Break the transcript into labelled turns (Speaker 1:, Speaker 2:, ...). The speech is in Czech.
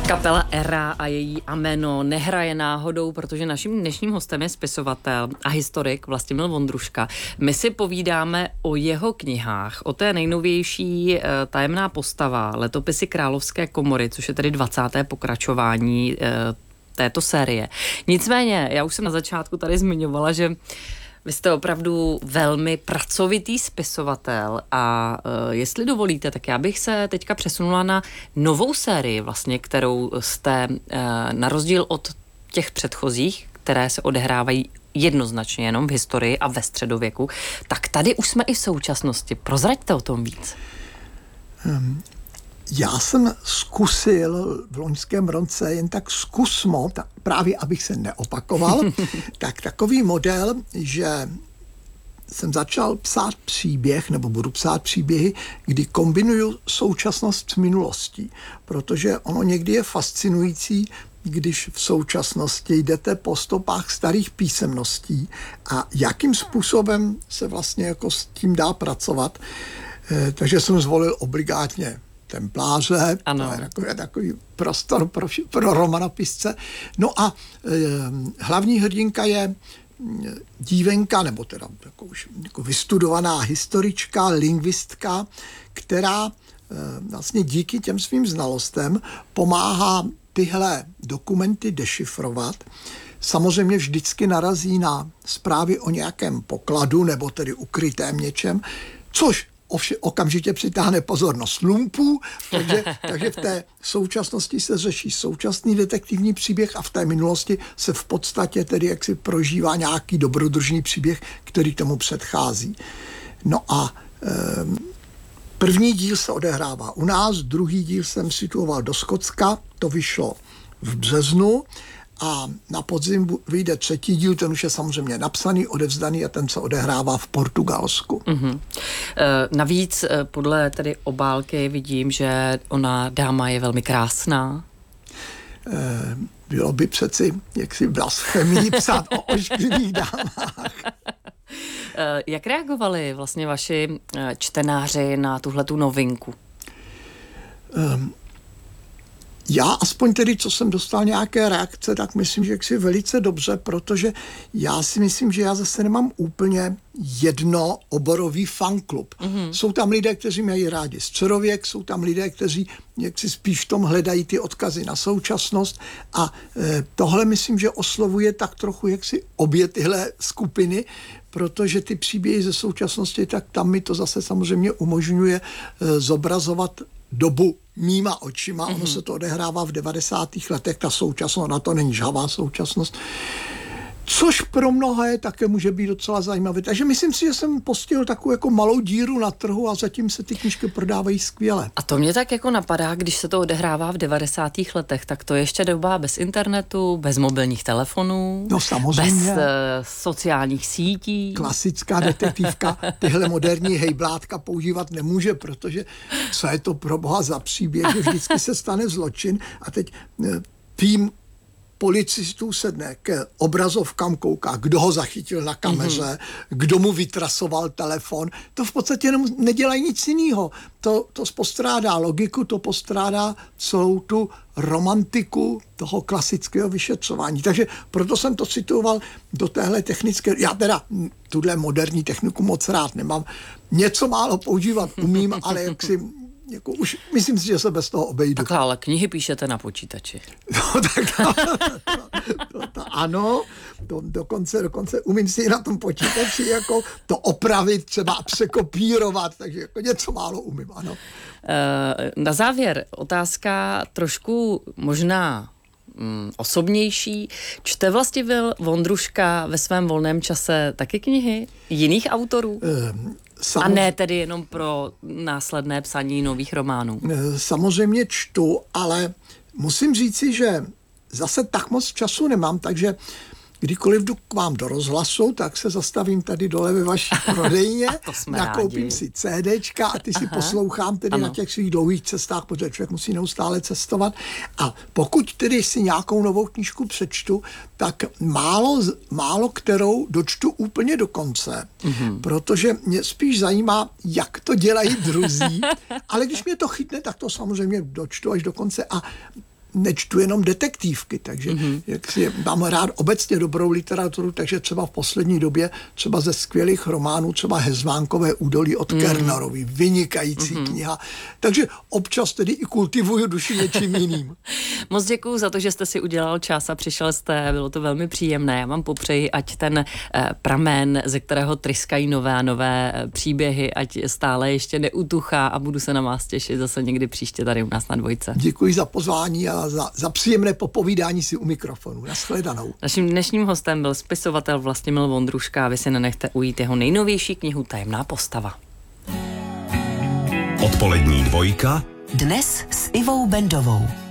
Speaker 1: Kapela Era a její Ameno nehraje náhodou, protože naším dnešním hostem je spisovatel a historik Vlastimil Vondruška. My si povídáme o jeho knihách, o té nejnovější Tajemná postava, Letopisy Královské komory, což je tedy 20. pokračování této série. Nicméně, já už jsem na začátku tady zmiňovala, že vy jste opravdu velmi pracovitý spisovatel a jestli dovolíte, tak já bych se teďka přesunula na novou sérii, vlastně, kterou jste na rozdíl od těch předchozích, které se odehrávají jednoznačně jenom v historii a ve středověku, tak tady už jsme i v současnosti. Prozraďte o tom víc.
Speaker 2: Já jsem zkusil v loňském roce jen tak zkusmo, právě abych se neopakoval, tak takový model, že jsem začal psát příběh, nebo budu psát příběhy, kdy kombinuju současnost s minulostí, protože ono někdy je fascinující, když v současnosti jdete po stopách starých písemností a jakým způsobem se vlastně jako s tím dá pracovat. Takže jsem zvolil obligátně templáře, ano. To je takový prostor pro romanopisce. No a hlavní hrdinka je dívenka, nebo teda jako vystudovaná historička, lingvistka, která vlastně díky těm svým znalostem pomáhá tyhle dokumenty dešifrovat. Samozřejmě vždycky narazí na zprávy o nějakém pokladu, nebo tedy ukrytém něčem, což okamžitě přitáhne pozornost lumpů, takže v té současnosti se řeší současný detektivní příběh a v té minulosti se v podstatě tedy jaksi prožívá nějaký dobrodružný příběh, který tomu předchází. No a první díl se odehrává u nás, druhý díl jsem situoval do Skotska, to vyšlo v březnu, a na podzim vyjde třetí díl, ten už je samozřejmě napsaný, odevzdaný a ten se odehrává v Portugalsku. Mm-hmm.
Speaker 1: Navíc podle tedy obálky vidím, že ona dáma je velmi krásná.
Speaker 2: Bylo by přeci jaksi blasfemii psát o ošklivých dámách.
Speaker 1: Jak reagovali vlastně vaši čtenáři na tuhletu novinku?
Speaker 2: Já aspoň tedy, co jsem dostal nějaké reakce, tak myslím, že jaksi velice dobře, protože já si myslím, že já zase nemám úplně jednooborový fanklub. Mm-hmm. Jsou tam lidé, kteří mají rádi středověk, jsou tam lidé, kteří jaksi spíš v tom hledají ty odkazy na současnost a tohle myslím, že oslovuje tak trochu jaksi obě tyhle skupiny, protože ty příběhy ze současnosti, tak tam mi to zase samozřejmě umožňuje zobrazovat dobu mýma očima. Ono se to odehrává v 90. letech, ta současnost, na to není žhavá současnost. Což pro mnohé také může být docela zajímavé. Takže myslím si, že jsem postihl takovou jako malou díru na trhu a zatím se ty knížky prodávají skvěle.
Speaker 1: A to mě tak jako napadá, když se to odehrává v 90. letech, tak to ještě doba bez internetu, bez mobilních telefonů,
Speaker 2: no, samozřejmě.
Speaker 1: Bez sociálních sítí.
Speaker 2: Klasická detektivka tyhle moderní hejblátka používat nemůže, protože co je to pro boha za příběh, že vždycky se stane zločin a teď tým policistů sedne k obrazovkám, kouká, kdo ho zachytil na kameře, kdo mu vytrasoval telefon. To v podstatě nedělají nic jiného. To postrádá logiku, to postrádá celou tu romantiku toho klasického vyšetřování. Takže proto jsem to situoval do téhle technické... Já teda tuhle moderní techniku moc rád nemám. Něco málo používat umím, ale jaksi... Jako už myslím si, že se bez toho obejdu.
Speaker 1: Takhle, ale knihy píšete na počítači.
Speaker 2: No, tak ano, dokonce umím si na tom počítači jako to opravit, třeba překopírovat, takže jako něco málo umím, ano.
Speaker 1: Na závěr otázka trošku možná osobnější. Čte Vlastimil Vondruška ve svém volném čase taky knihy jiných autorů? A ne tedy jenom pro následné psaní nových románů.
Speaker 2: Samozřejmě čtu, ale musím říci, že zase tak moc času nemám, takže kdykoliv jdu k vám do rozhlasu, tak se zastavím tady dole ve vaší prodejně, nakoupím si CDčka a ty si poslouchám tedy na těch svých dlouhých cestách, protože člověk musí neustále cestovat. A pokud tedy si nějakou novou knížku přečtu, tak málo kterou dočtu úplně do konce, protože mě spíš zajímá, jak to dělají druzí, ale když mě to chytne, tak to samozřejmě dočtu až do konce a nečtu jenom detektivky, takže jak si mám rád obecně dobrou literaturu, takže třeba v poslední době třeba ze skvělých románů, třeba Hezvánkové údolí od Kernerovi, vynikající kniha. Takže občas tedy i kultivuju duši něčím jiným.
Speaker 1: Moc děkuju za to, že jste si udělal čas a přišel jste, bylo to velmi příjemné. Já vám popřeji, ať ten pramen, ze kterého tryskají nové a nové příběhy, ať stále ještě neutuchá a budu se na vás těšit zase někdy příště tady u nás na Dvojce.
Speaker 2: Děkuji za pozvání a za příjemné popovídání si u mikrofonu. Nashledanou.
Speaker 1: Naším dnešním hostem byl spisovatel Vlastimil Vondruška a vy si nenechte ujít jeho nejnovější knihu Tajemná postava.
Speaker 3: Odpolední dvojka.
Speaker 4: Dnes s Ivou Bendovou.